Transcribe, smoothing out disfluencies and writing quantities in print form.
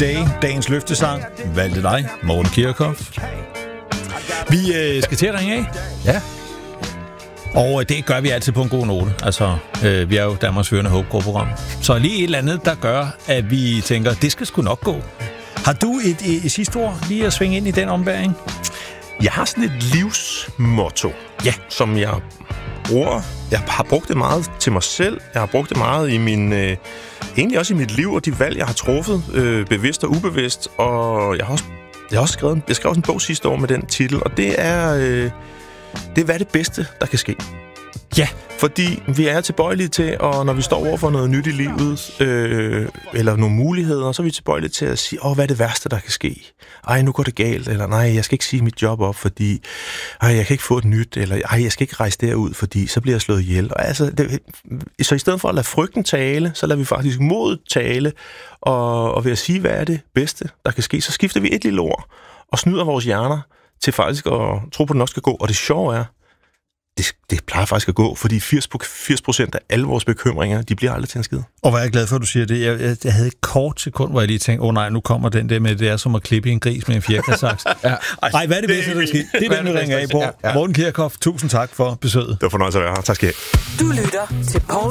Day, dagens løftesang, valgte dig, Morten Kirchhoff. Vi skal til at ringe af. Ja. Og det gør vi altid på en god note. Altså, vi er jo Danmarks førende håbgruppe-program. Så lige et eller andet, der gør, at vi tænker, det skal sgu nok gå. Har du et sidste ord lige at svinge ind i den ombæring? Jeg har sådan et livsmotto, som jeg bruger. Jeg har brugt det meget til mig selv. Jeg har brugt det meget i min... egentlig også i mit liv og de valg, jeg har truffet, bevidst og ubevidst. Og jeg skrev også en bog sidste år med den titel, og det er, hvad er det bedste, der kan ske? Ja. Fordi vi er tilbøjelige til, og når vi står over for noget nyt i livet, eller nogle muligheder, så er vi tilbøjelige til at sige, hvad er det værste, der kan ske? Ej, nu går det galt, eller nej, jeg skal ikke sige mit job op, fordi jeg kan ikke få et nyt, eller jeg skal ikke rejse derud, fordi så bliver jeg slået ihjel. Og så i stedet for at lade frygten tale, så lader vi faktisk modet tale, og ved at sige, hvad er det bedste, der kan ske, så skifter vi et lille ord, og snyder vores hjerner til faktisk at tro på, at det nok skal gå. Og det sjove er, det plejer faktisk at gå, fordi 80% af alle vores bekymringer, de bliver aldrig til en skid. Og hvor er jeg glad for, at du siger det. Jeg havde et kort sekund, hvor jeg lige tænkte, nej, nu kommer den der med, det er som at klippe en gris med en fjerkræsaks. Ej, hvad er det bedste, der sker? Det er den, vi ringer af på. Morten Kirchhoff, tusind tak for besøget. Det var fornøjelse at være her. Tak skal I have. Du lytter til Poul